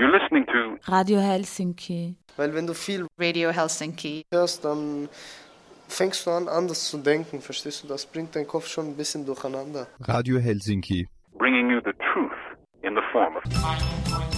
You're listening to Radio Helsinki. Weil wenn du viel Radio Helsinki hörst, dann fängst du an, anders zu denken, verstehst du? Das bringt deinen Kopf schon ein bisschen durcheinander. Radio Helsinki. bringing you the truth in the form of